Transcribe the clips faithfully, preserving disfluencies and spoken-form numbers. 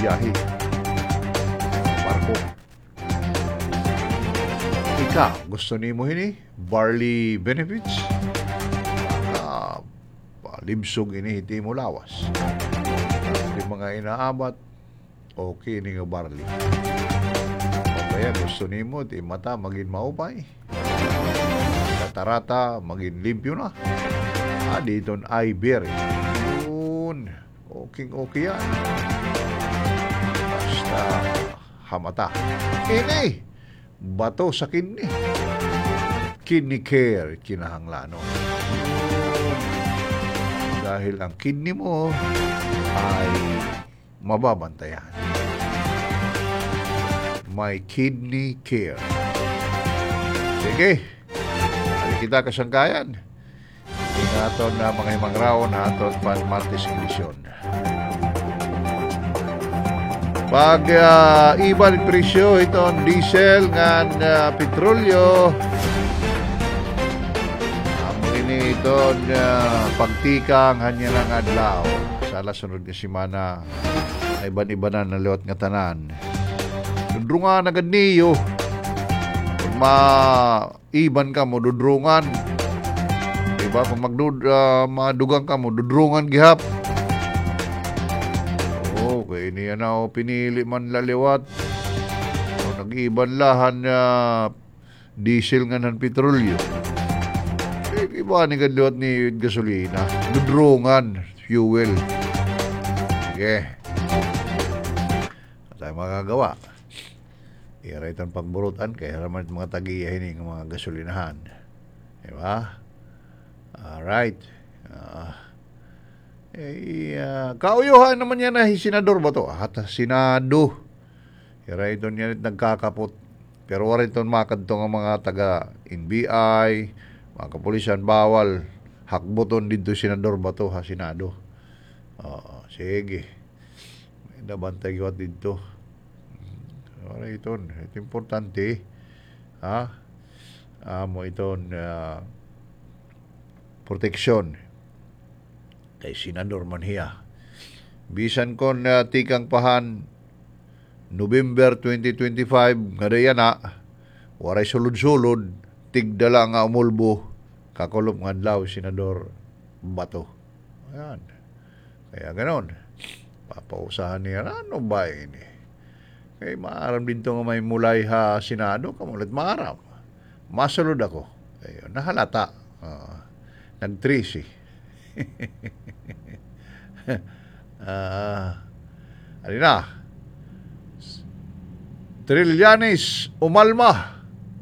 biyahe. Barko. Ikaw, gusto ni mo hini? Barley benefits? Ah, palibsog ini hiti mo lawas. Di mga inaabat, okay ni nga barley. O kaya gusto ni mo, di mata maging maupay. Katarata, maging limpyo na. Ah, dito ay berry. Yun. Okay, okay yan. Basta hamata. Ini, bato sa kidney. Kidney care, kinahanglano. Dahil ang kidney mo ay mababantayan. May kidney care. Sige. Hari kita kasangkayan. Ingaton na mga himang raon na aton pan Martes edisyon. Pag uh, iban presyo itong diesel ngan uh, petrolyo, amo ini itong uh, pagtikang hanya ng adlaw sa lasunod nga semana ay iban-iba na naliwat nga tanan. Dudrungan agad niyo. Kung ma-iban ka mo, dudrungan. Diba? Kung magdud, uh, madugang ka mo, dudrungan gihap. Okay, niya na o pinili man laliwat. O, nag-iban lahan na uh, diesel nga ng petrolyo. Eh, iba ni kadliwat ni gasolina. Dudrungan, fuel. Sige. At tayo magagawa. Ira itong pagburutan kaya naman mga tagiyahin ng mga gasolinahan. Diba? Alright. Uh, eh, uh, kauyuhan naman yan na senador ba to? At senado. Ira ito niya nagkakapot. Pero wala ito makadto ng mga taga-N B I, mga kapulisan, bawal. Hakboton dito senador ba to ha, senado. Uh, sige. May nabantay ko dito. Wala ito. Ito importante. Ha? Amo uh, ito uh, proteksyon kay Senador Manhia. Bisan kon uh, tikang pahan November twenty twenty-five nga daya na waray sulod-sulod tigdala nga umulbo kakulop nga adlaw Senador Bato. Ayan. Kaya ganon. Papausahan niya ano ba ini? Kay maaram din to nga may mulay ha Senado kamulat maaram. Masulod ako. Ayun, nahalata. Uh, nag-trace eh. uh, alina. Trillanes umalma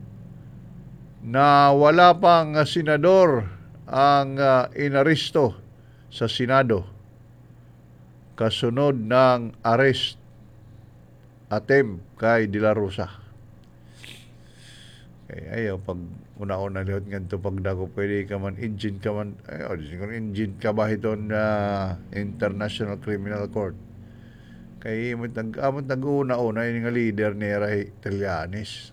na wala pang senador ang uh, inaristo sa Senado kasunod ng arrest attempt kay De La Rosa. Kaya ayaw, pag una-una lihat nga ito, pag dako, pwede ka man, engine ka man, ayaw, engine ka ba ito na International Criminal Court. Kaya amot nag-una-una, yung nga leader ni Ray Trillanes.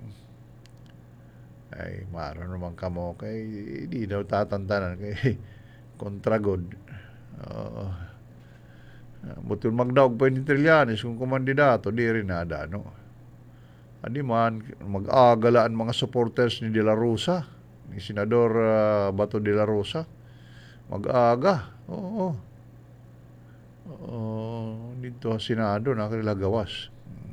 Ay, maro naman ka mo, kay hindi daw tatantanan, kay kontragod. Oo. Uh, Butil magdaog pa ni Trillanes kung kumandidato, di rin nada, no? Adi man, mag-agalaan mga supporters ni De La Rosa, ni Senador uh, Bato De La Rosa. Mag-aga, oo. Oo, dito sa Senado, nakilagawas.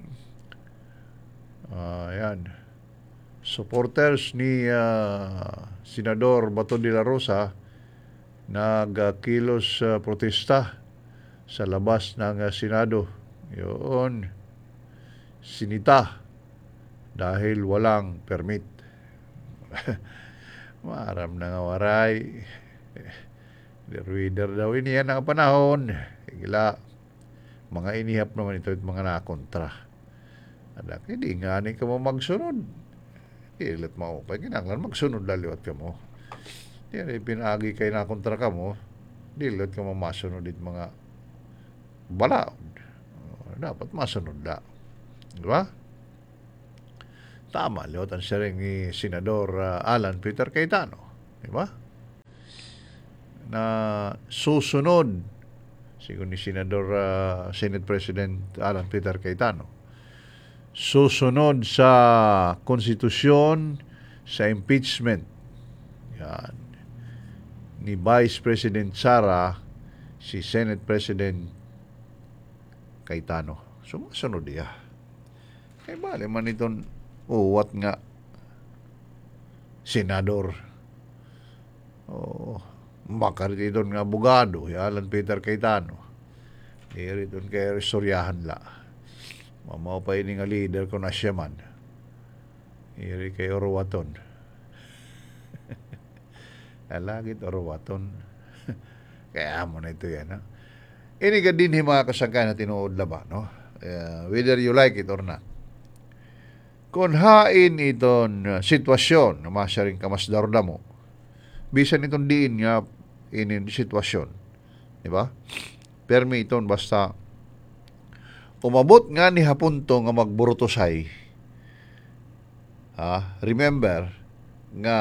Uh, ayan. Supporters ni uh, Senador Bato De La Rosa nagkilos uh, protesta sa labas ng uh, Senado. Yun. Sinita dahil walang permit. Maram na nga waray. Reader daw ini yan ang panahon. Igila. Mga inihap naman ito at mga nakontra. Anak, hindi nga ni ka mo magsunod. Ilat mo. Pag kinanglan, magsunod laliwat ka mo. Hindi pinagi kay nakontra ka mo. Dilat ka mo masunod it mga balaod. Dapat masunod na. Diba? Tama, liwatan siya rin ni Senador uh, Alan Peter Cayetano. Diba? Na susunod sigon ni Senador uh, Senate President Alan Peter Cayetano. Susunod sa konstitusyon sa impeachment yan ni Vice President Sara si Senate President Cayetano. Sumusunod iya. Kaya bali man itong uwat nga senador. Oh, makarit iton nga abogado, Alan Peter Cayetano. Iri iton kay restoryahan la. Mamaw pa ini nga leader ko na siya man. Iri kay Orwaton. Alagit Orwaton. Kaya mo na ito yan, ha? Ini ka din mga kasangkay na tinuod la ba, no? Uh, whether you like it or not. Kung hain iton uh, sitwasyon na masyaring kamasdarda mo, bisan itong diin nga inin sitwasyon. Di ba? Permi iton basta umabot nga ni hapunto nga magburutosay. Ah, remember nga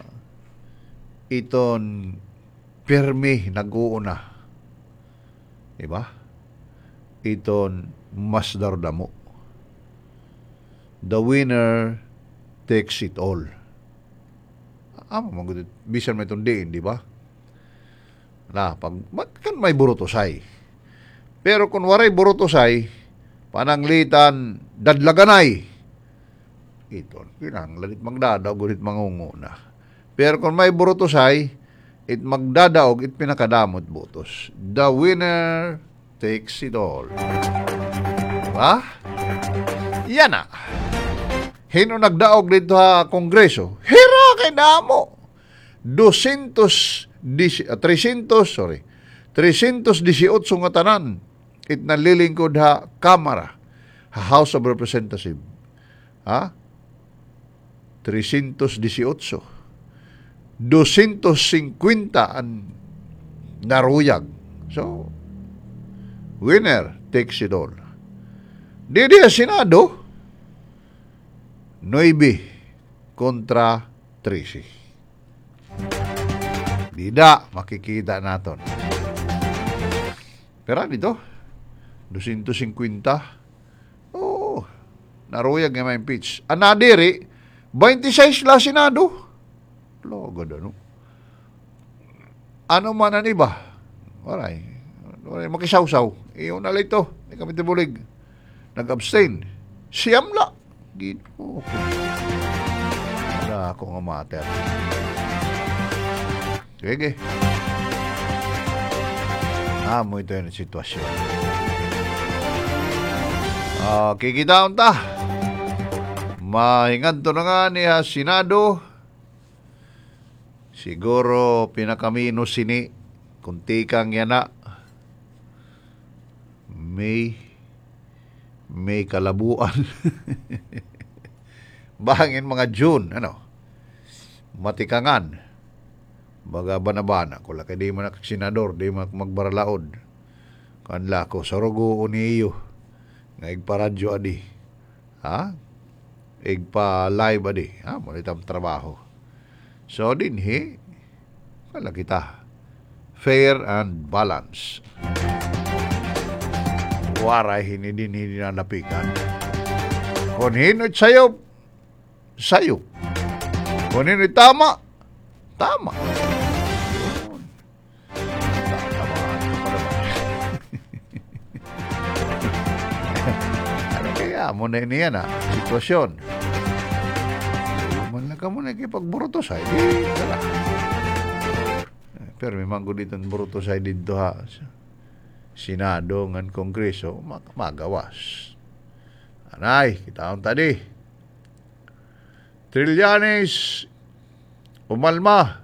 iton permi nag-uuna. Di ba? Iton masdarda mo. The winner takes it all. Amo magutit bisan may tundiin, di ba? Na pag kan may burutosay. Pero kung waray burutosay, pananglitan dadlaganay. Iton, kinanglanit magdadaog ulit mangunguna. Pero kung may burutosay, it magdadaog it pinakadamot butos. The winner takes it all. Diba? Yan na. Hino nagdaog dito ha Kongreso, hira kay namo. dosyentos, tresentos, sorry, tresentos dieciocho nga tanan it nalilingkod ha Kamara, ha House of Representatives. Ha? tresentos dieciocho. dosyentos cincuenta ang naruyag. So, winner takes it all. Didi sa Senado, nueve kontra trece. Dida, makikita naton. Pero dito, dosyentos cincuenta. Oo, naruyag nga ma-impeach. Anadiri, twenty-six la Senado. Logo doon. No? Ano man ang iba? Waray. Waray, makisawsaw. Iyon na ito. Hindi kami tibulig. Nag-abstain. Siyam la. Gino. Wala akong amater. Sige. Amo ito yung sitwasyon. Uh, kikitaon ta. Mahingad to na nga niya Senado. Siguro pinakamino sini kunti kang yana. May may kalabuan. Bangin mga June, ano? Matikangan. Baga banabana. Kula kay di man senador, di man magbaralaod. Kanla ko, sarugo uniyo. Nga igparadyo adi. Ha? Igpa live adi. Ha? Malitam trabaho. So, din he, kala kita, fair and balance. Waray, hindi din hindi nanapikan. Kung hino't sayo, sayo. Kung hino't tama, tama. Yun. Tama-tamaan ko pa naman. Ano kaya mo na yan, ha? Sitwasyon. Ka mo na kipagburutos ay di kala. Pero may manggo dito ang burutos ay dito ha Senado ngan Kongreso magawas. Anay, kita ang tadi. Trillanes umalma.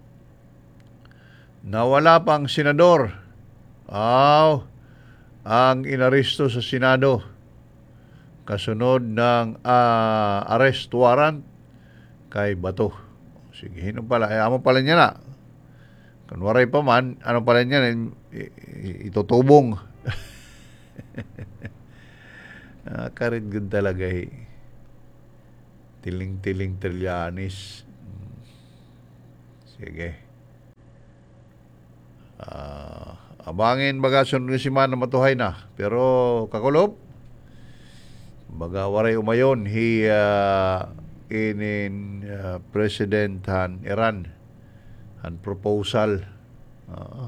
Nawala pang senador. Aw, ang inaresto sa Senado kasunod ng uh, arrest warrant kay Bato. Sige, hino pala. Eh, amo pala niya na. Kunwaray pa man, ano pala niya, itutubong. ah, karit good talaga eh. Tiling-tiling Trillanes. Sige. Ah, Abangin baga sunod si man matuhay na. Pero kakulob, baga waray umayon hi uh, inin uh, President han Iran han proposal uh,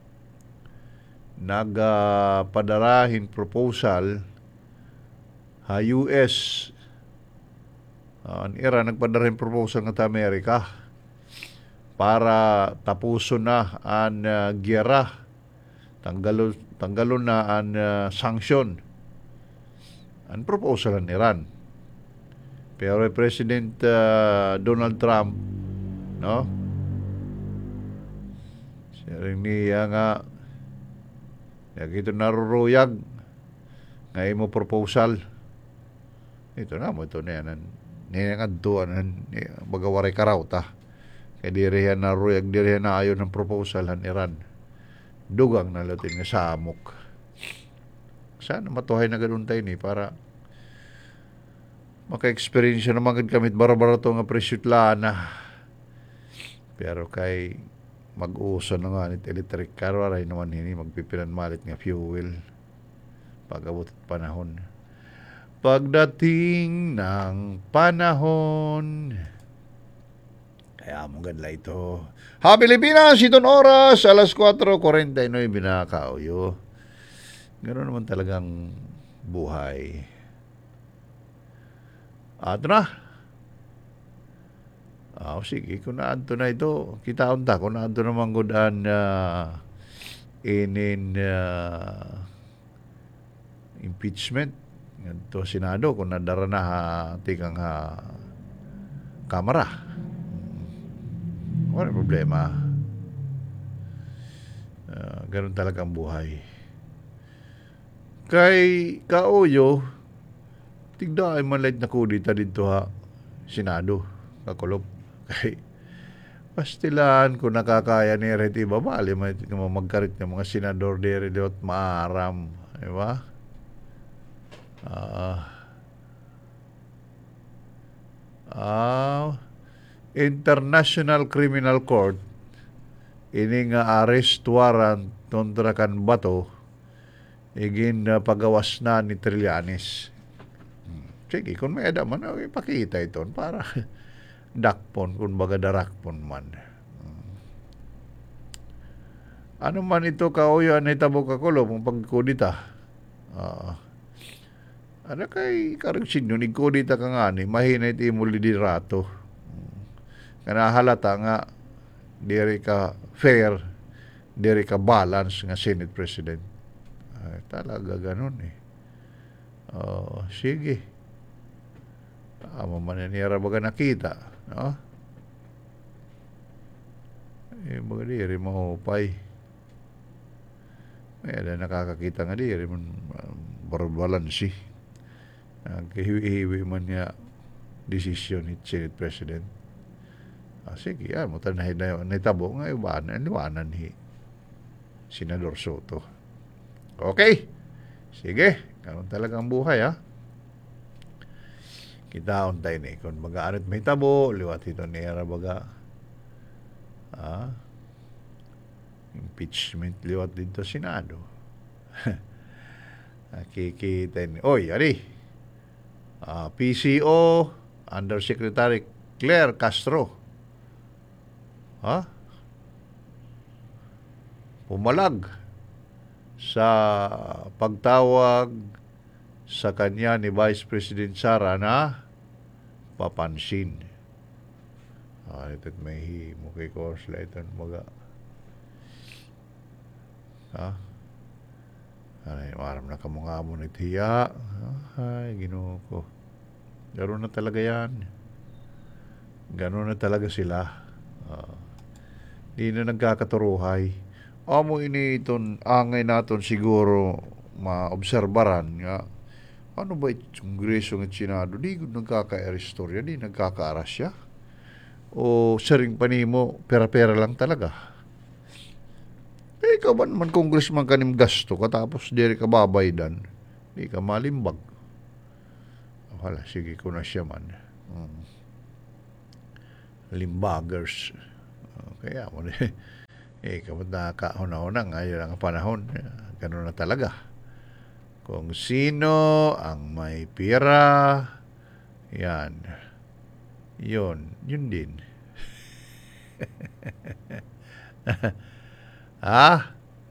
nagpadarahin proposal ha U S uh, ang Iran nagpadarahin proposal ng Amerika para tapuson na ang uh, giyera, tanggalon tanggalon na ang uh, sanksyon ang proposal ng Iran. Pero eh, President uh, Donald Trump, no? Siya niya nga nakita naruruyag nga imo proposal. Ito na mo ito na yan. Ninangadtuan magawaray karaw ta. Kaya dirihan naruruyag, dirihan na ayon ng proposal ng Iran. Dugang na latin nga samok. Sana matuhay na ganun tayo ni para maka-experience naman kamit bara-bara to nga presyutlaan na. Pero kay mag-uso na nga nit electric car waray naman hini magpipilan malit nga fuel pag-abot at panahon. Pagdating ng panahon, kaya mong ganla ito. Ha, Pilipinas, itong oras, alas kwatro forty-nine binakauyo. Ganoon naman talagang buhay. Ato na. Ah, sige, kung naadto na ito, kita unta, kung naadto naman gudan uh, inin uh, impeachment ito Senado, kung nadara na ha, tikang ha, kamara. Wala problema. Uh, ganun talagang buhay. Kay kauyo, tigda ay manlight na kudita dito ha, Senado, kakulob. Kay pastilan kung nakakaya ni Reti Babali, magkarit ng mga senador diri dot maaram. Diba? Ah... Uh, uh, International Criminal Court ini nga arrest warrant kontra kan bato igin uh, pagawas na ni Trillanes. Hmm. Sige, kung may adaman, okay, pakita ito para dakpon, kung baga darakpon man. Hmm. Ano man ito kauyo na itabo kakulo mong pagkudita? Uh, ano kay karagsin yun, ikudita ka nga ni, mahina iti mo lidirato. Kana halata nga diri ka fair, diri ka balance nga Senate President. Ay, talaga ganun eh. Oh, sige. Amo man nira baga nakita, no? Eh, baga diri mahupay. May ada nakakakita nga diri man barbalansi. Naghiwi-hiwi man niya desisyon ni Senate President. Ah, sige, ah, mo tanahin na yun. Naitabo nga, iwanan, iwanan ni Senador Soto. Okay. Sige. Karoon talagang buhay, ha? Kitaon tayo ni. Kung mag-aanit may tabo, liwat ito nira baga. Ah, impeachment liwat dito Senado. Nakikita ni. Oy, ari. Ah, P C O, Undersecretary Claire Castro. Ha? Pumalag sa pagtawag sa kanya ni Vice President Sara na papansin. Ah, ito't may himo kay Korsla ito'n mga ha? Ay, maram na kamunga mo ni Tiya. Ay, ginoo ko. Gano'n na talaga yan. Gano'n na talaga sila. Ah, di na nagkakaturuhay. Amo ini iton angay naton siguro maobserbaran nga ano ba itong Kongreso ng Senado di gud nagkaka-eristorya, di nagkaka-arasya o saring panimo pera-pera lang talaga. Eh, ikaw ba naman congressman kanim gasto ka tapos diri ka babaydan, di ka malimbag. Wala, sige ko na siya man. Hmm. Limbagers. Kaya mo Eh, kapag nakakahuna-una, ngayon ang panahon, ganun na talaga. Kung sino ang may pira, yan, yun, yun din. Ha?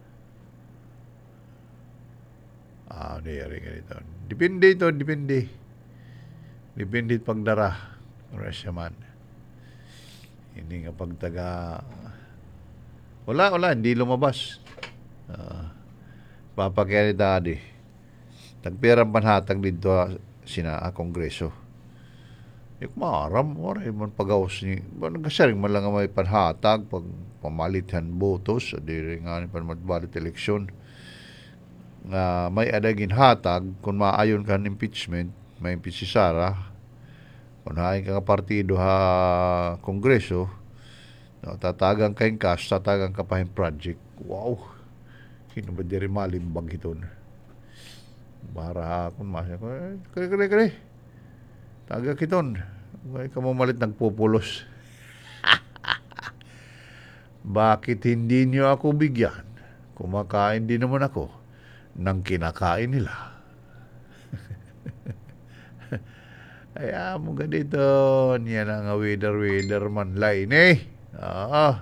Ah, di, rin ganito. Depende ito, depende. Depende pagdara. Resya man. Hindi nga pagtaga... Wala, wala, hindi lumabas. Uh, papakyan ni Daddy. Tagpirang panhatag dito sina a kongreso. Yung maram, oray man pagawas ni, nagasaring man lang may panhatag, pag pamalitan botos, di rin nga ni panmatbalit eleksyon, nga may adagin hatag, kung maayon ka ng impeachment, may impeach si Sara, kung hain ka nga partido ha kongreso, no, tatagang kayong cash, tatagang ka pa yung project. Wow! Sino ba di rin malimbag ito? Bara kung masya ko, eh, kare, kare, kare. Taga kiton. May kamamalit nagpupulos. Bakit hindi niyo ako bigyan? Kumakain din naman ako ng kinakain nila. Ay, mo ganito. Yan ang wader-wader man line eh. Ah.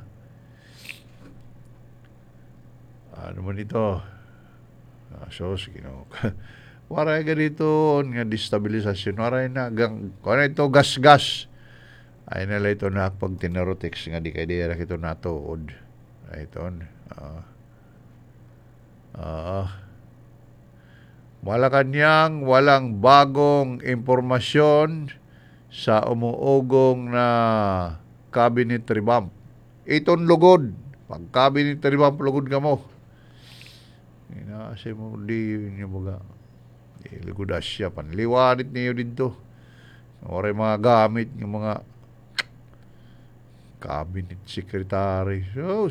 Ano man ito? Ah, so, sige no. Waray ganito nga destabilisasyon. Waray na gang, ano ito gas-gas. Ay nala ito na pag tinarotex nga di kay dira ito natuod. Ay ito. Ah. Ah. Malacanang walang bagong impormasyon sa umuugong na cabinet revamp. Iton lugod. Pag cabinet revamp lugod ka mo. Inasi mo di niyo baga. Iligudas siya. Panliwanit niyo dito. Oray mga gamit ng mga cabinet secretary. So,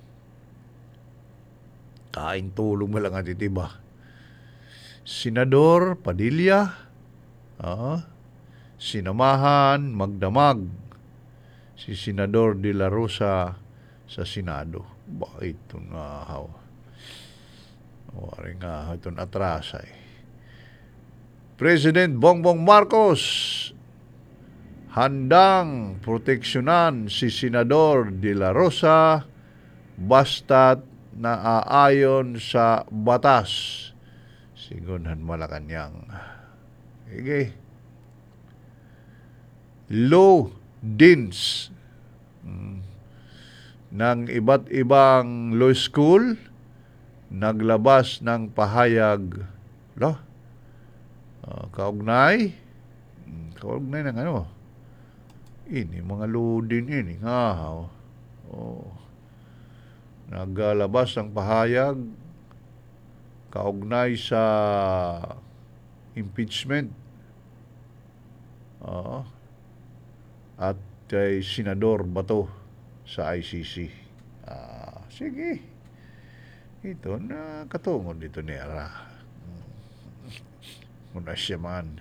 kain tulong mo lang at itiba. Senador Padilla, ah, sinamahan, magdamag si Senador De La Rosa sa Senado. Ba, ito nga haw. Wari nga, ito atrasay. President Bongbong Marcos handang proteksyonan si Senador De La Rosa basta't naaayon sa batas. Sigunhan Malacanang. Okay. Law deans hmm, ng iba't ibang law school naglabas ng pahayag lo uh, kaugnay kaugnay ng ano ini mga law din ini nga oh, naglabas ng pahayag kaugnay sa impeachment uh, at kay Senador Bato sa I C C. Uh, sige. Ito na katungod dito ni Ara. Muna siya man.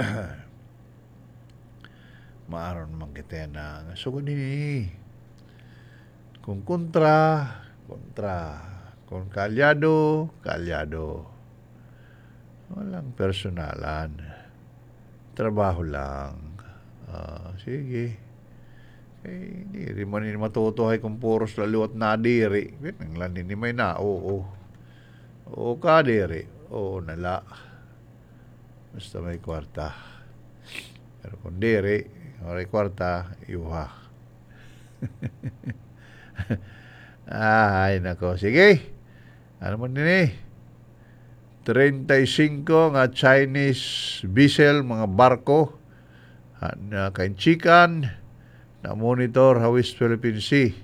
Maaron man kita na sugod ni. Kung kontra, kontra. Kung kalyado, kalyado. Walang personalan. Trabaho lang. Uh, sige. Eh, di rin man ni matutuhay kung puros laliwat na diri. Ang lanin ni may na, oo. Oo ka diri. Oo nala. Basta may kwarta. Pero kung diri, may kwarta, iuha. Ay, nako. Sige. Ano man din eh? thirty-five nga Chinese vessel, mga barko, na kainchikan, na monitor Hawis Philippine Sea.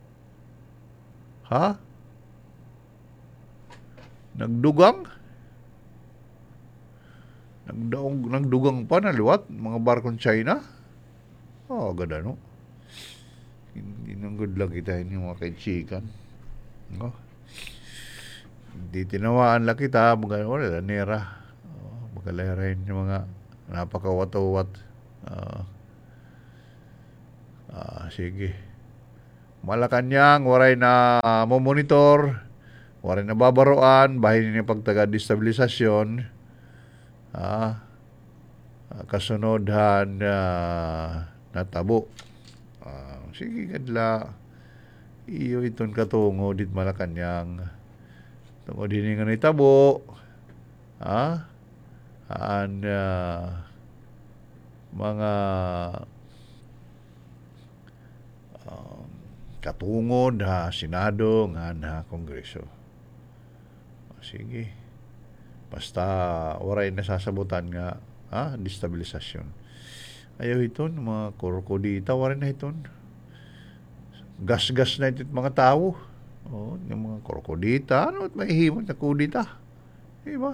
Ha? Nagdugang? Nagdaong, nagdugang pa na liwat, mga barkong China? Oh, ganda no? Hindi nang good lang kita yung mga kainchikan. No? Hindi tinawaan lang kita, mga wala, nera. Oh, magalayarin yung mga napakawat-awat. Uh, ah, sige. Malacanang, waray na mo monitor, waray na babaroan, bahin ni pagtaga-destabilisasyon, ah, kasunodhan uh, natabo. Ah, sige kadla, iyo iton katungo dit Malacanang. Tungod din nga nitabo, ah, an uh, mga um, katungod ha Senado nga na Kongreso. Sige. Basta waray nasasabutan nga ah, destabilisasyon. Ayaw iton, mga krokodita, waray na iton. Gas-gas na iton mga tao. Oh, yung mga krokodita, ano at mahihimot na kudita. Diba?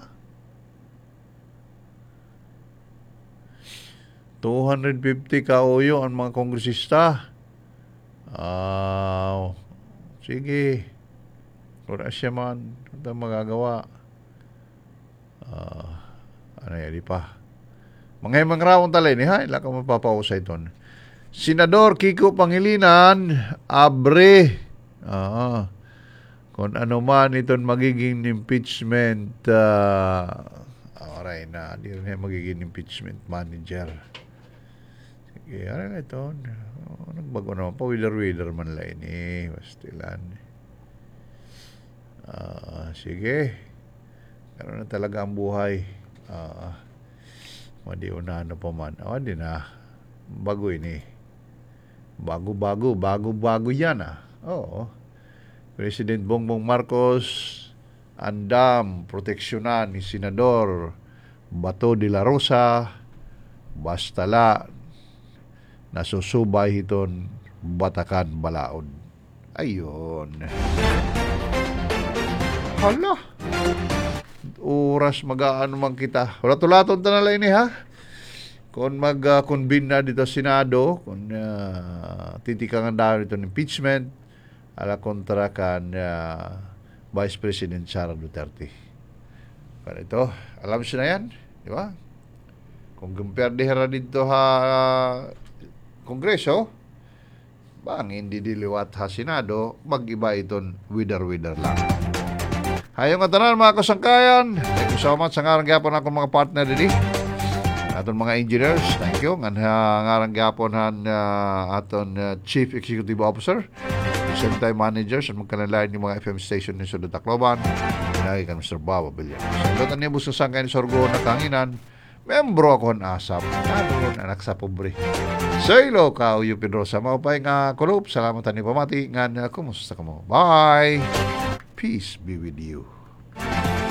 two hundred fifty kauyo ang mga kongresista. Ah, uh, sige. Wala siya man. Ito magagawa. Uh, ano yan, di pa. Mga himang raon talay ni ha, ila ka mapapausay ton. Senador Kiko Pangilinan, abre. Ah, kung ano man iton magiging impeachment, uh, alright na, di rin magiging impeachment manager. Sige, ano na ito? Oh, nagbago naman pa, wheeler-wheeler man lang ini, bastilan. Uh, sige. Gano'n na talaga ang buhay. Uh, Madi unahan na pa man. O, hindi na. Bago ini. Bago-bago. Bago-bago yan ah. Oo. President Bongbong Marcos, andam, proteksyonan ni Senador Bato de la Rosa, bastala, nasusubay hiton Batakan Balaod. Ayun. Hala. Oras mag-aano man kita. Ratulaton ta na lang ini ha. Kung mag-convene na dito Senado, kung uh, titikangan daw dito ng impeachment, ala kontra kan uh, Vice President Sara Duterte. Para ito, alam siya na yan, di ba? Kung gumperdehera dito ha uh, Kongreso, bang hindi diliwat ha Senado, mag-iba iton wither-wither lang. Hayong atanan mga kasangkayan, thank you so much sa ngarang gyapon akong mga partner dili. Aton mga engineers, thank you. Nga ngarang gyapon han uh, aton uh, Chief Executive Officer, same time managers, at magkanalain yung mga F M station ni Sudot Tacloban. Lagi kan Mister Baba Villar. Sa lutan niya busa sangkay ni Sorgo na kanginan, membro ako ng asap. Ano anak sa pobre. Sa ilo ka, Uyo Pedrosa. Maupay nga kulop. Salamat ni pamati. Nga na, kumusta ka mo? Bye! Peace be with you.